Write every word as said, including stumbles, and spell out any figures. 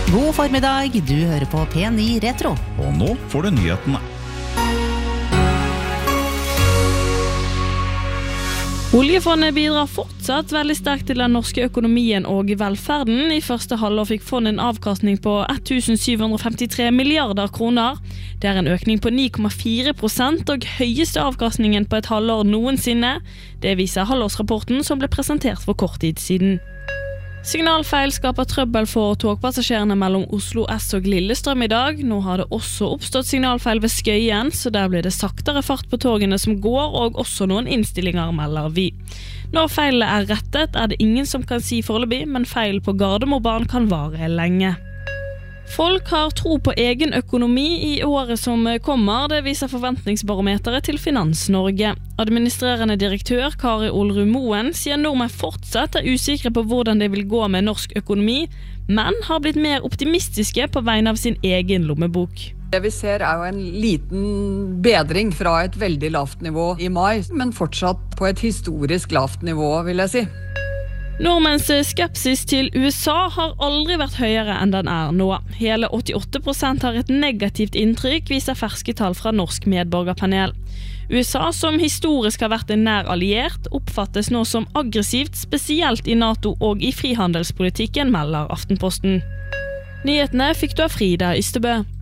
God formiddag, du hører på P ni Retro. Og nå får du nyhetene. Oljefondet bidrar fortsatt veldig sterkt til den norske økonomien og velferden. I første halvår fikk fondet en avkastning på tusen syv hundre femtitre milliarder kroner. Det er en økning på ni komma fire prosent og høyeste avkastningen på et halvår noensinne. Det viser halvårsrapporten som ble presentert for kort tid siden. Signalfeil skaper trøbbel for togpassasjerene mellom Oslo S og Lillestrøm i dag. Nå har det også oppstått signalfeil ved Skøyen, så der blir det saktere fart på togene som går, og også noen innstillinger melder vi. Når feilet er rettet, er det ingen som kan si foreløpig, men feil på Gardermobanen kan vare lenge. Folk har tro på egen økonomi i året som kommer, det viser forventningsbarometeret til Finans Norge. Administrerende direktør Kari Olrud Moen sier nordmenn fortsatt er usikre på hvordan det vil gå med norsk økonomi, men har blitt mer optimistiske på vegne av sin egen lommebok. Det vi ser er jo en liten bedring fra et veldig lavt nivå i mai, men fortsatt på et historisk lavt nivå, vil jeg si. Nordmenns skepsis til U S A har aldri vært høyere enn den er nå. Hele åttiåtte prosent har et negativt inntrykk, viser ferske tall fra Norsk Medborgerpanel. U S A, som historisk har vært en nær alliert, oppfattes nå som aggressivt, spesielt i NATO og i frihandelspolitikken, melder Aftenposten. Nyhetene fikk du av Frida Ystebø.